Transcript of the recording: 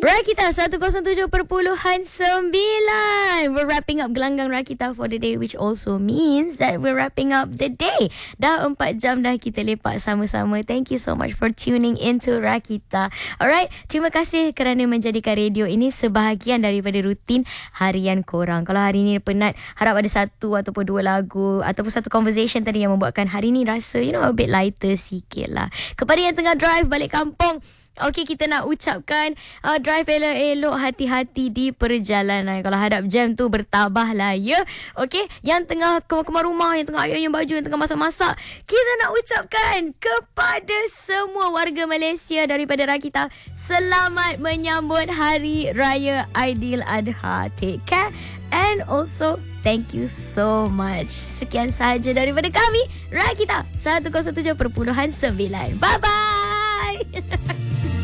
Rakita 107.9. We're wrapping up gelanggang Rakita for the day, which also means that we're wrapping up the day. Dah 4 jam dah kita lepak sama-sama. Thank you so much for tuning into Rakita. Alright, terima kasih kerana menjadikan radio ini sebahagian daripada rutin harian korang. Kalau hari ni penat, harap ada satu ataupun dua lagu ataupun satu conversation tadi yang membuatkan hari ni rasa a bit lighter sikit lah. Kepada yang tengah drive balik kampung, okey, kita nak ucapkan drive elok-elok, hati-hati di perjalanan. Kalau hadap jam tu bertabahlah ya. Okey, yang tengah kemas rumah, yang tengah ayun baju, yang tengah masak-masak, kita nak ucapkan kepada semua warga Malaysia daripada Rakita, selamat menyambut Hari Raya Aidiladha. Take care and also thank you so much. Sekian sahaja daripada kami, Rakita 107.9. Bye-bye.